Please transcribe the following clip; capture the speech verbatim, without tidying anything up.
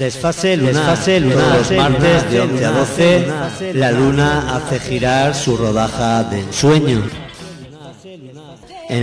Desfase lunar, desfase lunar. Todos los martes de once a doce, la luna hace girar su rodaja de ensueño.